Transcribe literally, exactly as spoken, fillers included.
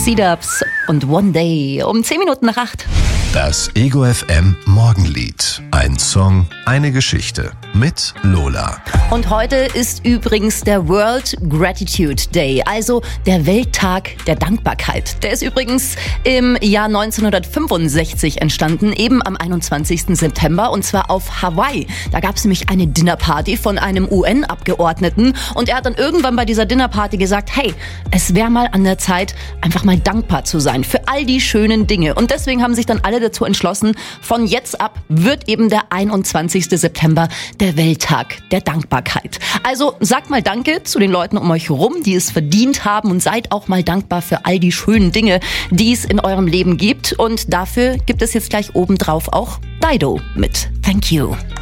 C-Dubs und One Day um zehn Minuten nach acht. Das Ego F M Morgenlied. Ein Song, eine Geschichte mit Lola. Und heute ist übrigens der World Gratitude Day, also der Welttag der Dankbarkeit. Der ist übrigens im Jahr neunzehnhundertfünfundsechzig entstanden, eben am einundzwanzigsten September, und zwar auf Hawaii. Da gab es nämlich eine Dinnerparty von einem U N-Abgeordneten und er hat dann irgendwann bei dieser Dinnerparty gesagt, hey, es wäre mal an der Zeit, einfach mal dankbar zu sein für all die schönen Dinge. Und deswegen haben sich dann alle dazu entschlossen, von jetzt ab wird eben der einundzwanzigste September der Welttag der Dankbarkeit. Also sagt mal Danke zu den Leuten um euch herum, die es verdient haben, und seid auch mal dankbar für all die schönen Dinge, die es in eurem Leben gibt. Und dafür gibt es jetzt gleich obendrauf auch Dido mit Thank You.